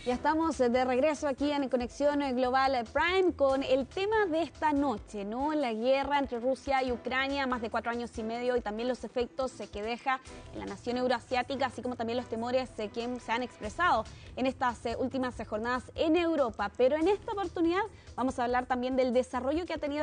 Ya estamos de regreso aquí en Conexión Global Prime con el tema de esta noche, ¿no? La guerra entre Rusia y Ucrania, más de 4 años y medio, y también los efectos que deja en la nación euroasiática, así como también los temores que se han expresado en estas últimas jornadas en Europa. Pero en esta oportunidad vamos a hablar también del desarrollo que ha tenido